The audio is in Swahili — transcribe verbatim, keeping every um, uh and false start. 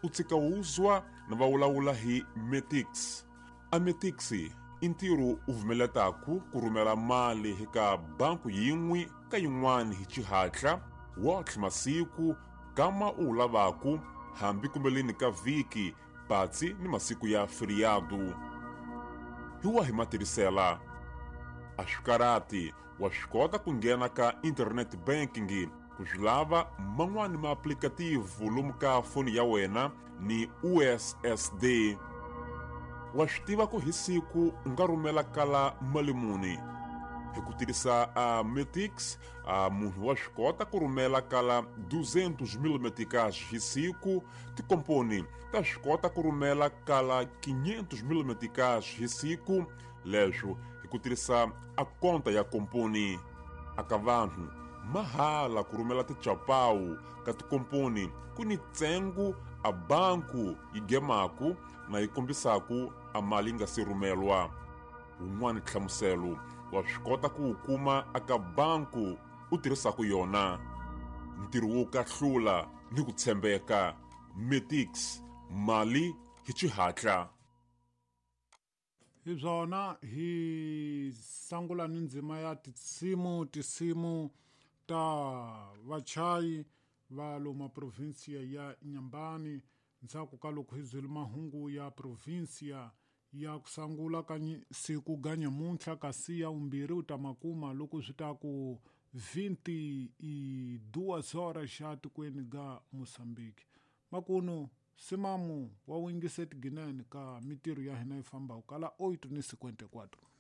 utsikawuzwa na vaulawula hi Metix. A Metix intiru uvumeletaku kurumela mali hika banku yin'we ka yin'wani hi chihatla wotlhe masiku kama ulavaku, hambi kumbeleni ka viki patsi ni masiku ya feriado. Hiwa hi matirisela a swikarati wa swi kota ku nghena ka internet banking ku swi lava man'wani ma aplikativu lomu ka foni ya wena ni U S S D. Wa swi tiva ku hi siku u nga rhumela kala mali muni. Hi ku tirhisa a Metix, a munhu wa swi kota ku rhumela kala duzentos mil meticais hi siku, tikomponi ta swi kota ku rhumela kala quinhentos mil meticais hi siku, leswo hi ku tirhisa a konta ya komponi. Aka vanhu mahala ku rhumela tichapawu ka tikomponi ku ni ntsengo a banku yi gemaku na yi kombisaku a mali yi nga si rhumelwa. Un'wana tlhamuselo wa swi kota ku wu kuma aka banku u tirhisaku yona. Ntirho wo kahlula ni ku tshembeka. Metix, mali hi chihatla. Hi byona hi sangula ni ndzima ya tinsimu tinsimu ta vachayi va lomu provinsia ya Nyambani, ndzhaku ka loko hi zwile mahungu ya provinsia ya kusangula ka siku ga nyamuntlha kasi ya umbirhi u ta makuma loko swi ta ku vinte e duas horas xa tikweni ga Moçambique. Makuno simamu wa wingiseti ginene ka mitirho ya hina yi fambaka kala oito ni cinquenta e quatro.